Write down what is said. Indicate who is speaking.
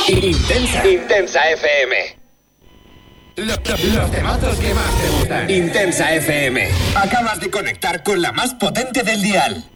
Speaker 1: Intensa FM. Los temazos que más te gustan. Intensa FM. Acabas de conectar con la más potente del dial.